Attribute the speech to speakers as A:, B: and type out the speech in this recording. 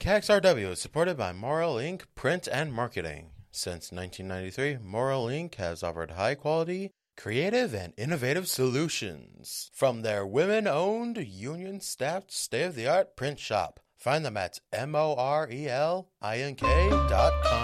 A: KXRW is supported by Moral Ink Print and Marketing. Since 1993, Moral Ink has offered high-quality, creative, and innovative solutions from their women-owned, union-staffed, state-of-the-art print shop. Find them at morelink.com.